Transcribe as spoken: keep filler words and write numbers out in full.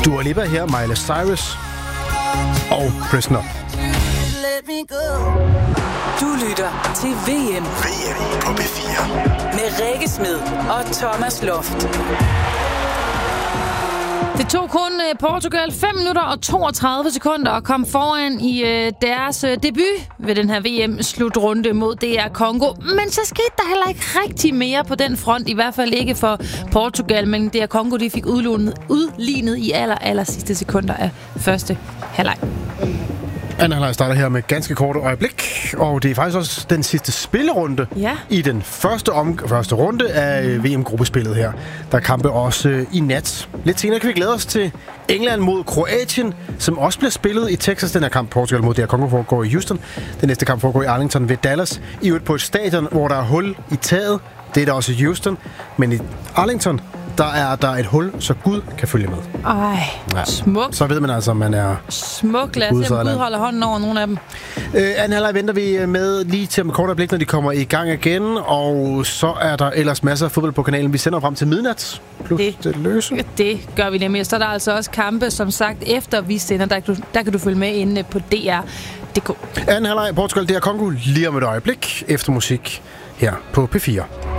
Dua Lipa her, Miley Cyrus og Prisoner. Du lytter til V M. V M på P fire. Med Rikke Smed og Thomas Loft. Det tog kun Portugal fem minutter og toogtredive sekunder at komme foran i øh, deres øh, debut ved den her V M-slutrunde mod D R Congo. Men så skete der heller ikke rigtig mere på den front, i hvert fald ikke for Portugal. Men D R Congo de fik udlignet, udlignet i aller, aller sidste sekunder af første halvleg. Anden halvleg starter her med ganske korte øjeblik, og det er faktisk også den sidste spillerunde ja. i den første, om, første runde af V M-gruppespillet her. Der er kampe også øh, i nat. Lidt senere kan vi glæde os til England mod Kroatien, som også bliver spillet i Texas. Den her kamp, Portugal mod D R Congo, foregår i Houston. Den næste kamp foregår i Arlington ved Dallas. I øvrigt på et stadion, hvor der er hul i taget. Det er der også i Houston. Men i Arlington, der er der et hul, så Gud kan følge med. Ej, ja. Smukt. Så ved man altså, at man er... Smukt, lad os se, om Gud holder hånden over nogle af dem. Øh, anden halvleg venter vi med lige til om et kort øjeblik, når de kommer i gang igen. Og så er der ellers masser af fodbold på kanalen. Vi sender frem til midnat. Plus det, det løse. Det gør vi nemlig. Så er der altså også kampe, som sagt, efter vi sender. Der kan du, der kan du følge med inde på D R punktum d k. Anden halvleg, Portugal, D R Congo, lige om et øjeblik efter musik her på P fire.